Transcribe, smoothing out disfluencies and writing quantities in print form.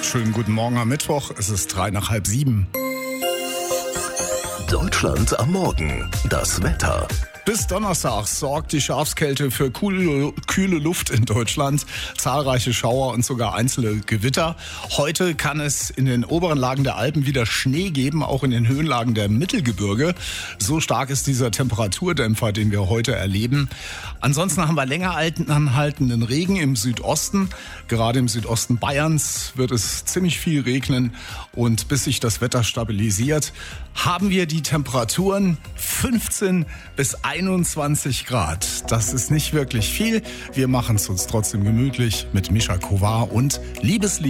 Schönen guten Morgen am Mittwoch. Es ist 6:03. Deutschland am Morgen. Das Wetter. Bis Donnerstag sorgt die Schafskälte für kühle Luft in Deutschland. Zahlreiche Schauer und sogar einzelne Gewitter. Heute kann es in den oberen Lagen der Alpen wieder Schnee geben, auch in den Höhenlagen der Mittelgebirge. So stark ist dieser Temperaturdämpfer, den wir heute erleben. Ansonsten haben wir länger anhaltenden Regen im Südosten. Gerade im Südosten Bayerns wird es ziemlich viel regnen. Und bis sich das Wetter stabilisiert, haben wir die Temperaturen 15 bis 21 Grad. Das ist nicht wirklich viel. Wir machen es uns trotzdem gemütlich mit Mischa Kovar und Liebeslied.